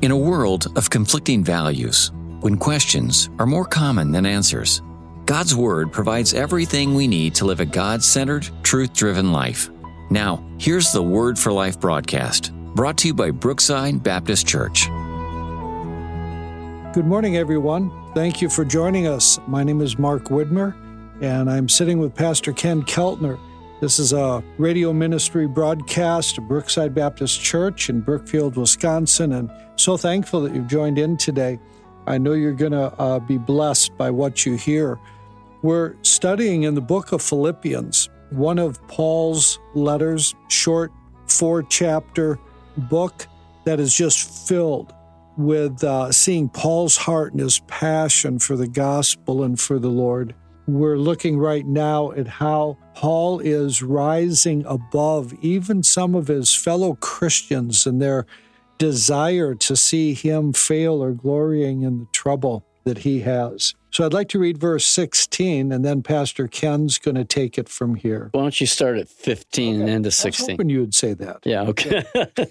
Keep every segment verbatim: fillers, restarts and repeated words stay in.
In a world of conflicting values, when questions are more common than answers, God's Word provides everything we need to live a God-centered, truth-driven life. Now, here's the Word for Life broadcast, brought to you by Brookside Baptist Church. Good morning, everyone. Thank you for joining us. My name is Mark Widmer, and I'm sitting with Pastor Ken Keltner. This is a radio ministry broadcast of Brookside Baptist Church in Brookfield, Wisconsin, and so thankful that you've joined in today. I know you're going to uh, be blessed by what you hear. We're studying in the book of Philippians, one of Paul's letters, short four-chapter book that is just filled with uh, seeing Paul's heart and his passion for the gospel and for the Lord. We're looking right now at how Paul is rising above even some of his fellow Christians and their desire to see him fail or glorying in the trouble that he has. So I'd like to read verse sixteen, and then Pastor Ken's going to take it from here. Why don't you start at fifteen okay. and end to sixteen? I was hoping you would say that. Yeah, okay.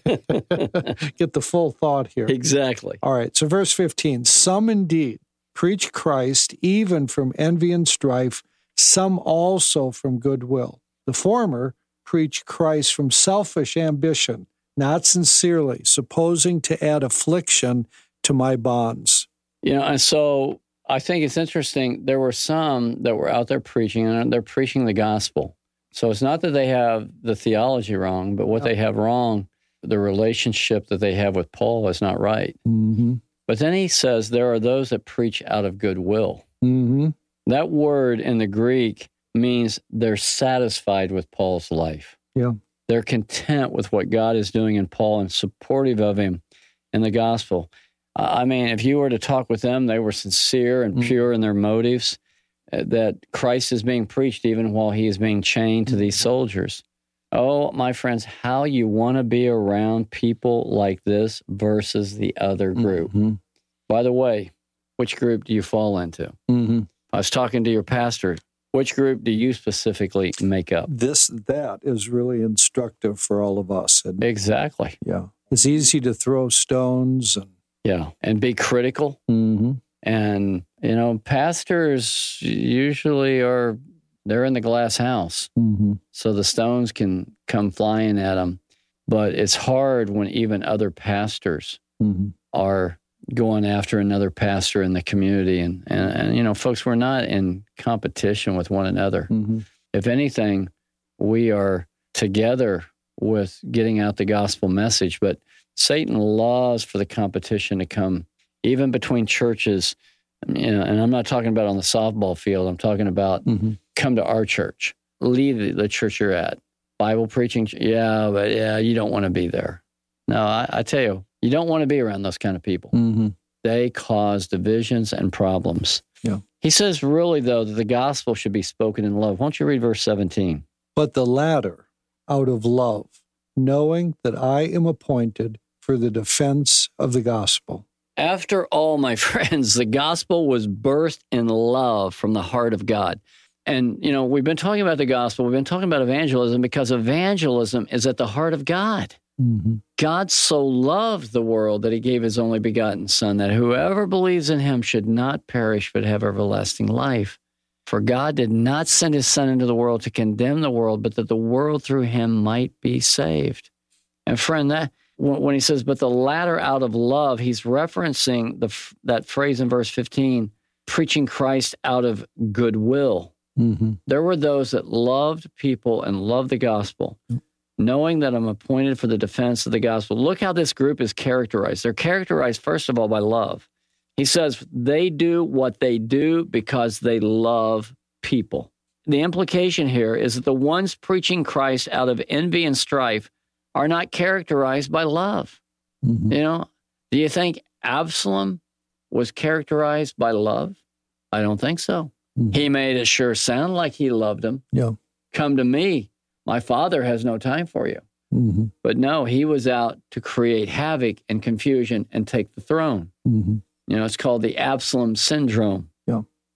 Get the full thought here. Exactly. All right, so verse fifteen, some indeed preach Christ even from envy and strife, some also from goodwill. The former preach Christ from selfish ambition, not sincerely, supposing to add affliction to my bonds. You know, and so I think it's interesting. There were some that were out there preaching, and they're preaching the gospel. So it's not that they have the theology wrong, but what no. they have wrong, the relationship that they have with Paul is not right. Mm-hmm. But then he says there are those that preach out of goodwill. Mm-hmm. That word in the Greek means they're satisfied with Paul's life. Yeah. They're content with what God is doing in Paul and supportive of him in the gospel. Uh, I mean, if you were to talk with them, they were sincere and mm-hmm. pure in their motives, uh, that Christ is being preached even while he is being chained to mm-hmm. these soldiers. Oh, my friends, how you want to be around people like this versus the other group. Mm-hmm. By the way, which group do you fall into? Mm-hmm. I was talking to your pastor. Which group do you specifically make up? This, that is really instructive for all of us. And, exactly. Yeah. It's easy to throw stones. And yeah, and be critical. Mm-hmm. And, you know, pastors usually are... they're in the glass house, mm-hmm. so the stones can come flying at them. But it's hard when even other pastors mm-hmm. are going after another pastor in the community. And, and, and, you know, folks, we're not in competition with one another. Mm-hmm. If anything, we are together with getting out the gospel message. But Satan loves for the competition to come, even between churches. You know, and I'm not talking about on the softball field. I'm talking about mm-hmm. come to our church, leave the church you're at. Bible preaching, yeah, but yeah, you don't want to be there. No, I, I tell you, you don't want to be around those kind of people. Mm-hmm. They cause divisions and problems. Yeah. He says, really, though, that the gospel should be spoken in love. Why don't you read verse seventeen? But the latter, out of love, knowing that I am appointed for the defense of the gospel. After all, my friends, the gospel was birthed in love from the heart of God. And, you know, we've been talking about the gospel. We've been talking about evangelism because evangelism is at the heart of God. Mm-hmm. God so loved the world that he gave his only begotten Son, that whoever believes in him should not perish but have everlasting life. For God did not send his Son into the world to condemn the world, but that the world through him might be saved. And friend, that when he says, but the latter out of love, he's referencing the that phrase in verse fifteen, preaching Christ out of goodwill. Mm-hmm. There were those that loved people and loved the gospel, mm-hmm. knowing that I'm appointed for the defense of the gospel. Look how this group is characterized. They're characterized, first of all, by love. He says they do what they do because they love people. The implication here is that the ones preaching Christ out of envy and strife are not characterized by love. Mm-hmm. You know, do you think Absalom was characterized by love? I don't think so. Mm-hmm. He made it sure sound like he loved him. Yeah. Come to me. My father has no time for you. Mm-hmm. But no, he was out to create havoc and confusion and take the throne. Mm-hmm. You know, it's called the Absalom syndrome. Yeah.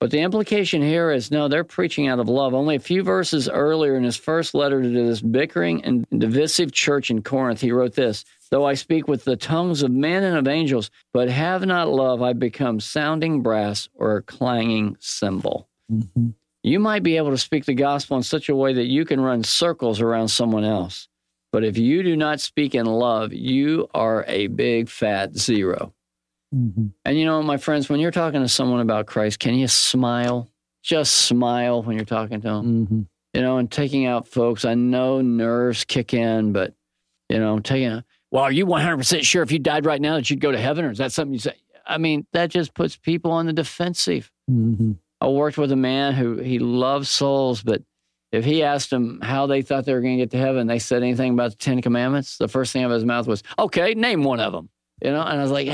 But the implication here is, no, they're preaching out of love. Only a few verses earlier in his first letter to this bickering and divisive church in Corinth, he wrote this, though I speak with the tongues of men and of angels, but have not love, I become sounding brass or a clanging cymbal. Mm-hmm. You might be able to speak the gospel in such a way that you can run circles around someone else. But if you do not speak in love, you are a big fat zero. Mm-hmm. And you know, my friends, when you're talking to someone about Christ, can you smile? Just smile when you're talking to them. Mm-hmm. You know, and taking out folks, I know nerves kick in, but, you know, taking out, well, are you one hundred percent sure if you died right now that you'd go to heaven? Or is that something you say? I mean, that just puts people on the defensive. Mm-hmm. I worked with a man who, he loved souls, but if he asked them how they thought they were going to get to heaven, they said anything about the Ten Commandments, the first thing out of his mouth was, okay, name one of them. You know, and I was like,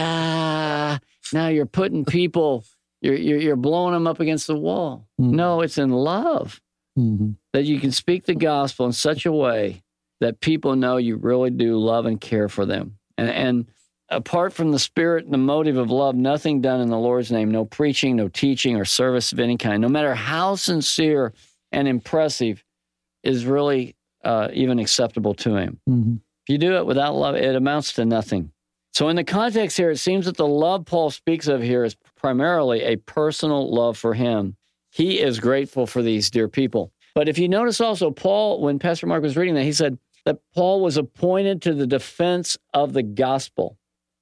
ah, now you're putting people, you're you're, you're blowing them up against the wall. Mm-hmm. No, it's in love mm-hmm. that you can speak the gospel in such a way that people know you really do love and care for them. And, and apart from the spirit and the motive of love, nothing done in the Lord's name, no preaching, no teaching or service of any kind, no matter how sincere and impressive, is really uh, even acceptable to him. Mm-hmm. If you do it without love, it amounts to nothing. So in the context here, it seems that the love Paul speaks of here is primarily a personal love for him. He is grateful for these dear people. But if you notice also, Paul, when Pastor Mark was reading that, he said that Paul was appointed to the defense of the gospel.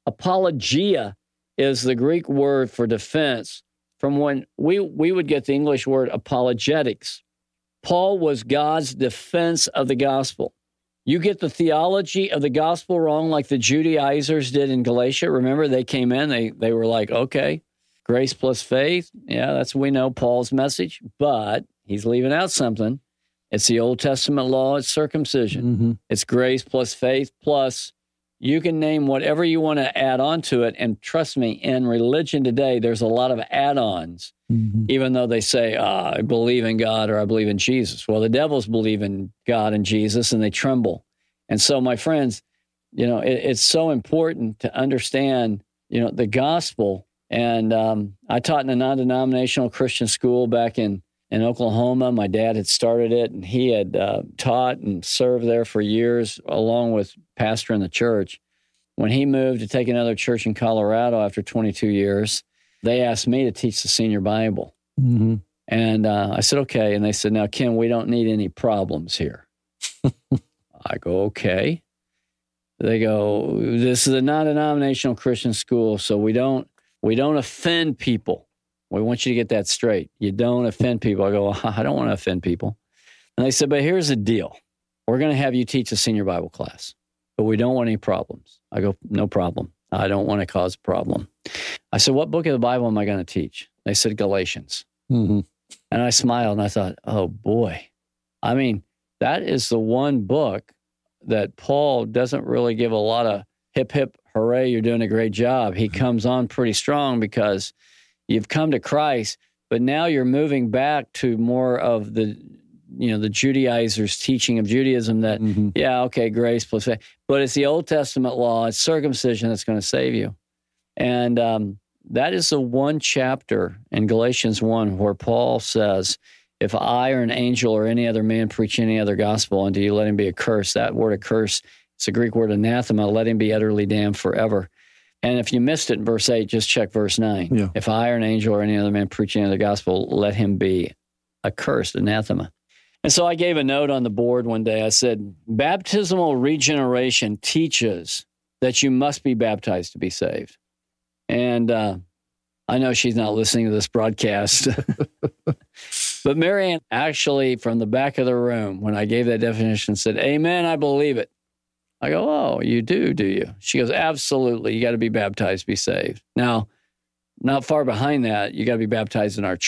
Apologia is the Greek word for defense, from when we, we would get the English word apologetics. Paul was God's defense of the gospel. You get the theology of the gospel wrong like the Judaizers did in Galatia. Remember, they came in, they they were like, okay, grace plus faith. Yeah, that's, we know Paul's message, but he's leaving out something. It's the Old Testament law, it's circumcision. Mm-hmm. It's grace plus faith plus you can name whatever you want to add on to it. And trust me, in religion today, there's a lot of add-ons, mm-hmm. even though they say, oh, I believe in God or I believe in Jesus. Well, the devils believe in God and Jesus and they tremble. And so, my friends, you know, it, it's so important to understand, you know, the gospel. And um, I taught in a non-denominational Christian school back in, in Oklahoma. My dad had started it, and he had uh, taught and served there for years, along with pastoring the church. When he moved to take another church in Colorado after twenty-two years, they asked me to teach the senior Bible. Mm-hmm. And uh, I said, okay. And they said, now, Ken, we don't need any problems here. I go, okay. They go, this is a non-denominational Christian school, so we don't we don't offend people. We want you to get that straight. You don't offend people. I go, I don't want to offend people. And they said, but here's the deal. We're going to have you teach a senior Bible class, but we don't want any problems. I go, no problem. I don't want to cause a problem. I said, what book of the Bible am I going to teach? They said, Galatians. Mm-hmm. And I smiled and I thought, oh boy. I mean, that is the one book that Paul doesn't really give a lot of hip, hip, hooray, you're doing a great job. He comes on pretty strong because you've come to Christ, but now you're moving back to more of the, you know, the Judaizers' teaching of Judaism that, mm-hmm. yeah, okay, grace plus faith, but it's the Old Testament law, it's circumcision that's going to save you. And um, that is the one chapter in Galatians one where Paul says, if I or an angel or any other man preach any other gospel unto you, let him be accursed. That word accursed, it's a Greek word anathema, let him be utterly damned forever. And if you missed it in verse eight, just check verse nine. Yeah. If I or an angel or any other man preach any other gospel, let him be accursed, anathema. And so I gave a note on the board one day. I said, baptismal regeneration teaches that you must be baptized to be saved. And uh, I know she's not listening to this broadcast. But Marianne actually, from the back of the room, when I gave that definition, said, amen, I believe it. I go, oh, you do, do you? She goes, absolutely. You got to be baptized to be saved. Now, not far behind that, you got to be baptized in our